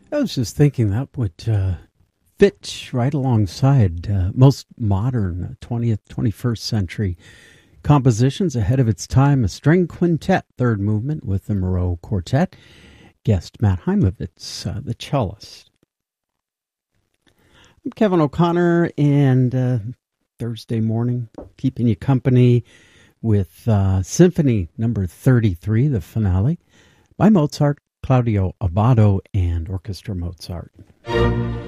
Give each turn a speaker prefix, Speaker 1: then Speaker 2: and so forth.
Speaker 1: I was just thinking that would fit right alongside most modern 20th, 21st century compositions ahead of its time. A string quintet, third movement with the Moreau Quartet. Guest Matt Heimovitz, the cellist. I'm Kevin O'Connor, and Thursday morning, keeping you company with Symphony number 33, the finale, by Mozart, Claudio Abbado, and Orchestra Mozart.